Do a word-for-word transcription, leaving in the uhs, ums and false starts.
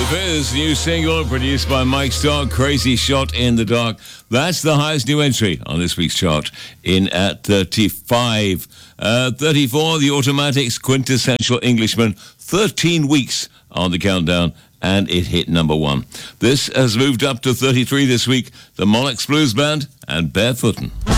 Fizz, new single produced by Mike Stark, Crazy Shot in the Dark. That's the highest new entry on this week's chart, in at thirty-five. Uh, thirty-four, The Automatics, Quintessential Englishman, thirteen weeks on the countdown, and it hit number one. This has moved up to thirty-three this week, the Molex Blues Band and Barefootin'.